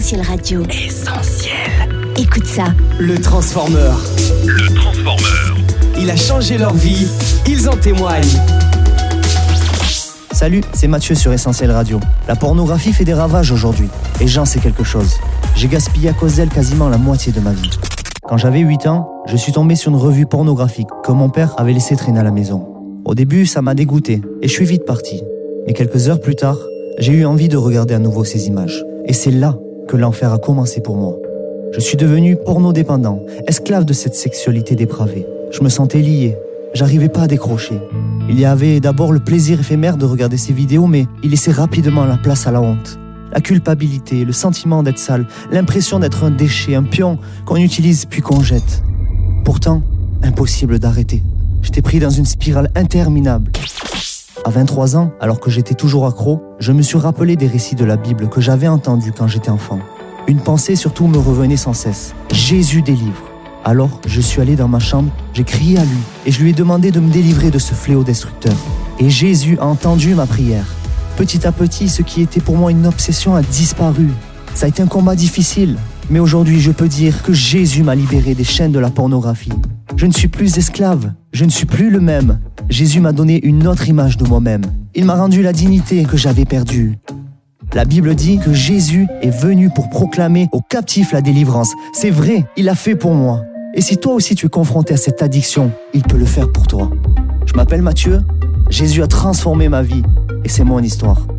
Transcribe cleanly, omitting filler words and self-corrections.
Essentiel Radio. Essentiel. Écoute ça. Le Transformeur. Le Transformeur. Il a changé leur vie. Ils en témoignent. Salut, c'est Mathieu sur Essentiel Radio. La pornographie fait des ravages aujourd'hui. Et j'en sais quelque chose. J'ai gaspillé à cause d'elle quasiment la moitié de ma vie. Quand j'avais 8 ans, je suis tombé sur une revue pornographique que mon père avait laissé traîner à la maison. Au début, ça m'a dégoûté et je suis vite parti. Mais quelques heures plus tard, j'ai eu envie de regarder à nouveau ces images. Et c'est là que l'enfer a commencé pour moi. Je suis devenu pornodépendant, esclave de cette sexualité dépravée. Je me sentais lié, j'arrivais pas à décrocher. Il y avait d'abord le plaisir éphémère de regarder ces vidéos, mais il laissait rapidement la place à la honte. La culpabilité, le sentiment d'être sale, l'impression d'être un déchet, un pion qu'on utilise puis qu'on jette. Pourtant, impossible d'arrêter. J'étais pris dans une spirale interminable. À 23 ans, alors que j'étais toujours accro, je me suis rappelé des récits de la Bible que j'avais entendus quand j'étais enfant. Une pensée surtout me revenait sans cesse. Jésus délivre. Alors, je suis allé dans ma chambre, j'ai crié à lui et je lui ai demandé de me délivrer de ce fléau destructeur. Et Jésus a entendu ma prière. Petit à petit, ce qui était pour moi une obsession a disparu. Ça a été un combat difficile, mais aujourd'hui, je peux dire que Jésus m'a libéré des chaînes de la pornographie. Je ne suis plus esclave, je ne suis plus le même. Jésus m'a donné une autre image de moi-même. Il m'a rendu la dignité que j'avais perdue. La Bible dit que Jésus est venu pour proclamer aux captifs la délivrance. C'est vrai, il l'a fait pour moi. Et si toi aussi tu es confronté à cette addiction, il peut le faire pour toi. Je m'appelle Mathieu, Jésus a transformé ma vie et c'est mon histoire.